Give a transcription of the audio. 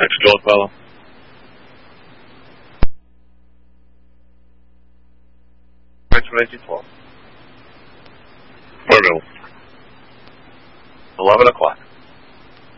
Next Joel fellow. Transfer 12. Virgo. 11 o'clock.